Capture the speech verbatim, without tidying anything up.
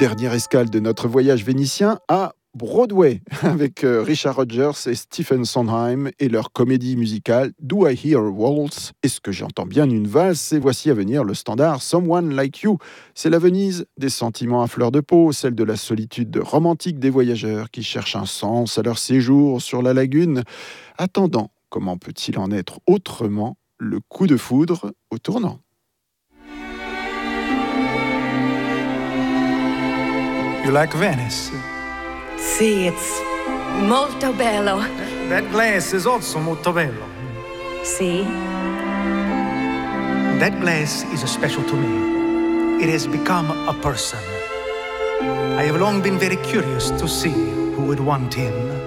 dernière escale de notre voyage vénitien à Broadway, avec Richard Rodgers et Stephen Sondheim et leur comédie musicale Do I Hear a Waltz? Est-ce que j'entends bien une valse? Et voici à venir le standard Someone Like You. C'est la Venise des sentiments à fleur de peau, celle de la solitude romantique des voyageurs qui cherchent un sens à leur séjour sur la lagune. Attendant, comment peut-il en être autrement? Le coup de foudre au tournant. You like Venice? Sì, it's molto bello. That glass is also molto bello. Sì? That glass is special to me. It has become a person. I have long been very curious to see who would want him.